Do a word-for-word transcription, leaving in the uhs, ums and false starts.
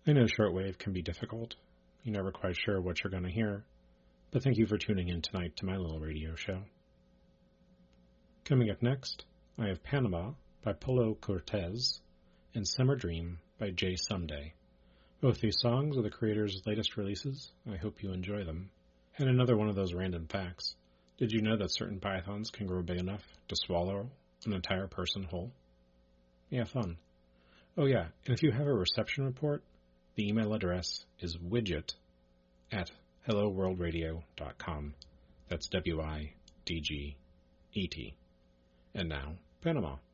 I know shortwave can be difficult. You're never quite sure what you're going to hear, but thank you for tuning in tonight to my little radio show. Coming up next, I have Panama by Polo Cortez and Summer Dream by Jay Someday. Both these songs are the creator's latest releases. I hope you enjoy them. And another one of those random facts. Did you know that certain pythons can grow big enough to swallow an entire person whole? Yeah, fun. Oh yeah, and if you have a reception report, the email address is widget at hello world radio dot com. That's W I D G E T. And now, Panama.